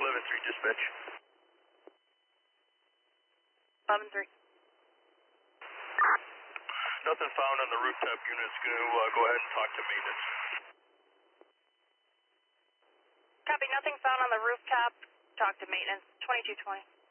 11-3 dispatch. 11-3. Nothing found on the rooftop unit's going to go ahead and talk to maintenance. Copy, nothing found on the rooftop. Talk to maintenance. 2220.